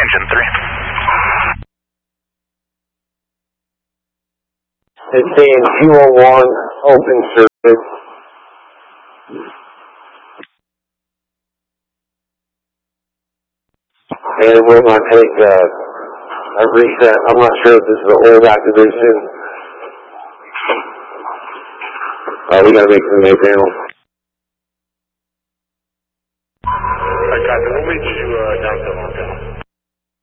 Engine 3. It's saying 201 open service. And we're going to take a reset. I'm not sure if this is an old activation. We got to make some new panels.